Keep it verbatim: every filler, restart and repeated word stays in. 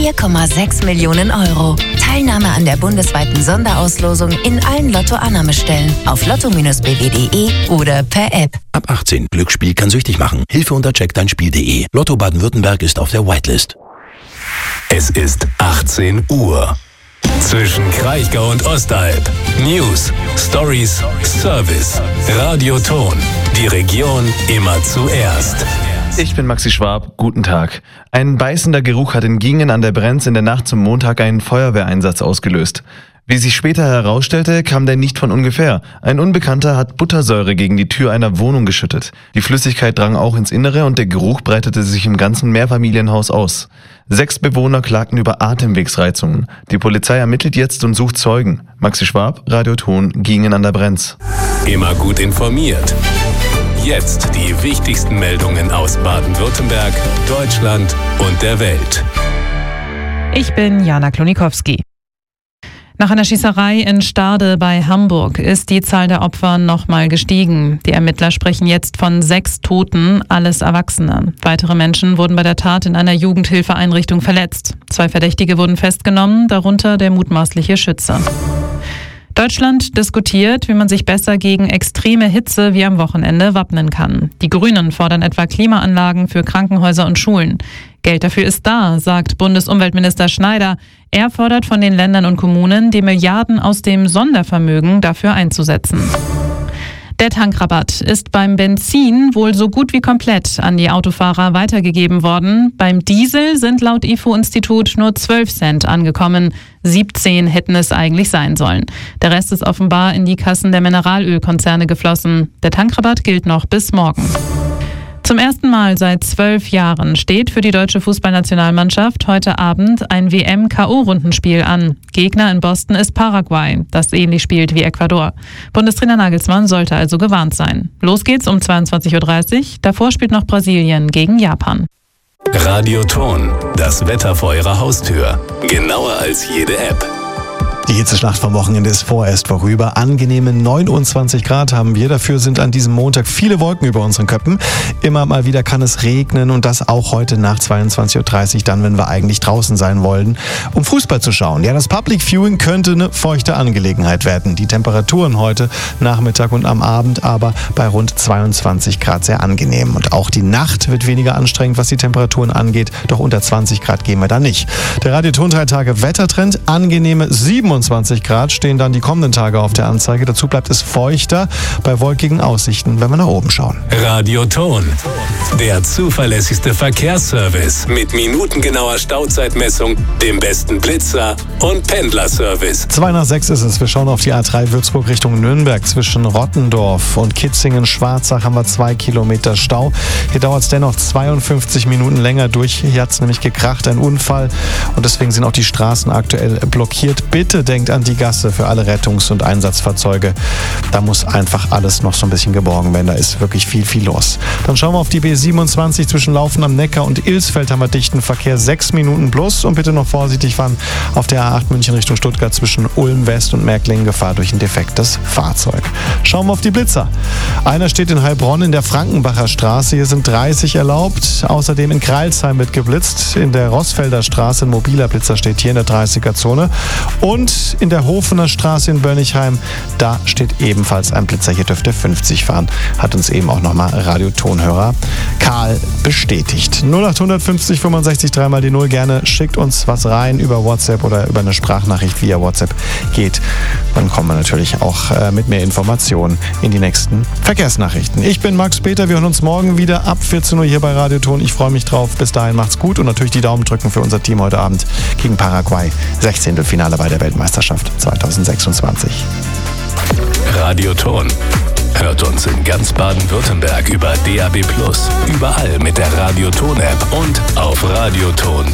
vier Komma sechs Millionen Euro. Teilnahme an der bundesweiten Sonderauslosung in allen Lotto-Annahmestellen auf lotto Bindestrich b w punkt de oder per App. Ab achtzehn. Glücksspiel kann süchtig machen. Hilfe unter check dein spiel punkt de. Lotto Baden-Württemberg ist auf der Whitelist. Es ist achtzehn Uhr. Zwischen Kraichgau und Ostalb. News, Stories, Service. Radioton. Die Region immer zuerst. Ich bin Maxi Schwab, guten Tag. Ein beißender Geruch hat in Giengen an der Brenz in der Nacht zum Montag einen Feuerwehreinsatz ausgelöst. Wie sich später herausstellte, kam der nicht von ungefähr. Ein Unbekannter hat Buttersäure gegen die Tür einer Wohnung geschüttet. Die Flüssigkeit drang auch ins Innere und der Geruch breitete sich im ganzen Mehrfamilienhaus aus. Sechs Bewohner klagten über Atemwegsreizungen. Die Polizei ermittelt jetzt und sucht Zeugen. Maxi Schwab, Radioton, Giengen an der Brenz. Immer gut informiert. Jetzt die wichtigsten Meldungen aus Baden-Württemberg, Deutschland und der Welt. Ich bin Jana Klonikowski. Nach einer Schießerei in Stade bei Hamburg ist die Zahl der Opfer nochmal gestiegen. Die Ermittler sprechen jetzt von sechs Toten, alles Erwachsene. Weitere Menschen wurden bei der Tat in einer Jugendhilfeeinrichtung verletzt. Zwei Verdächtige wurden festgenommen, darunter der mutmaßliche Schütze. Deutschland diskutiert, wie man sich besser gegen extreme Hitze wie am Wochenende wappnen kann. Die Grünen fordern etwa Klimaanlagen für Krankenhäuser und Schulen. Geld dafür ist da, sagt Bundesumweltminister Schneider. Er fordert von den Ländern und Kommunen, die Milliarden aus dem Sondervermögen dafür einzusetzen. Der Tankrabatt ist beim Benzin wohl so gut wie komplett an die Autofahrer weitergegeben worden. Beim Diesel sind laut I F O-Institut nur zwölf Cent angekommen. siebzehn hätten es eigentlich sein sollen. Der Rest ist offenbar in die Kassen der Mineralölkonzerne geflossen. Der Tankrabatt gilt noch bis morgen. Zum ersten Mal seit zwölf Jahren steht für die deutsche Fußballnationalmannschaft heute Abend ein W M-K O-Rundenspiel an. Gegner in Boston ist Paraguay, das ähnlich spielt wie Ecuador. Bundestrainer Nagelsmann sollte also gewarnt sein. Los geht's um zweiundzwanzig Uhr dreißig. Davor spielt noch Brasilien gegen Japan. Radioton, das Wetter vor Ihrer Haustür. Genauer als jede App. Die Hitzeschlacht vom Wochenende ist vorerst vorüber. Angenehme neunundzwanzig Grad haben wir. Dafür sind an diesem Montag viele Wolken über unseren Köpfen. Immer mal wieder kann es regnen und das auch heute nach zweiundzwanzig Uhr dreißig, dann, wenn wir eigentlich draußen sein wollen, um Fußball zu schauen. Ja, das Public Viewing könnte eine feuchte Angelegenheit werden. Die Temperaturen heute Nachmittag und am Abend aber bei rund zweiundzwanzig Grad sehr angenehm. Und auch die Nacht wird weniger anstrengend, was die Temperaturen angeht. Doch unter zwanzig Grad gehen wir da nicht. Der Radioton drei Tage Wettertrend, angenehme siebenundzwanzig Grad stehen dann die kommenden Tage auf der Anzeige. Dazu bleibt es feuchter bei wolkigen Aussichten, wenn wir nach oben schauen. Radioton, der zuverlässigste Verkehrsservice mit minutengenauer Stauzeitmessung, dem besten Blitzer und Pendlerservice. Zwei nach sechs ist es. Wir schauen auf die A drei Würzburg Richtung Nürnberg. Zwischen Rottendorf und Kitzingen-Schwarzach haben wir zwei Kilometer Stau. Hier dauert es dennoch zweiundfünfzig Minuten länger durch. Hier hat es nämlich gekracht, ein Unfall. Und deswegen sind auch die Straßen aktuell blockiert. Bitte denkt an die Gasse für alle Rettungs- und Einsatzfahrzeuge. Da muss einfach alles noch so ein bisschen geborgen werden. Da ist wirklich viel, viel los. Dann schauen wir auf die B siebenundzwanzig zwischen Laufen am Neckar und Ilsfeld haben wir dichten Verkehr, sechs Minuten plus. Und bitte noch vorsichtig fahren auf der A acht München Richtung Stuttgart zwischen Ulm West und Märklingen, Gefahr durch ein defektes Fahrzeug. Schauen wir auf die Blitzer. Einer steht in Heilbronn in der Frankenbacher Straße. Hier sind dreißig erlaubt. Außerdem in Kreilsheim wird geblitzt. In der Rossfelder Straße ein mobiler Blitzer steht hier in der dreißiger-Zone. Und in der Hofener Straße in Bönnigheim, da steht ebenfalls ein Blitzer. Hier dürfte fünfzig fahren. Hat uns eben auch nochmal Radiotonhörer Karl bestätigt. null acht fünfzig fünfundsechzig dreimal die null. Gerne schickt uns was rein über WhatsApp oder über eine Sprachnachricht via WhatsApp geht. Dann kommen wir natürlich auch äh, mit mehr Informationen in die nächsten Verkehrsnachrichten. Ich bin Max Peter. Wir hören uns morgen wieder ab vierzehn Uhr hier bei Radioton. Ich freue mich drauf. Bis dahin macht's gut und natürlich die Daumen drücken für unser Team heute Abend gegen Paraguay. sechzehntelfinale bei der Weltmeisterschaft zweitausendsechsundzwanzig. Radioton. Hört uns in ganz Baden-Württemberg über D A B plus, überall mit der Radioton-App und auf radioton.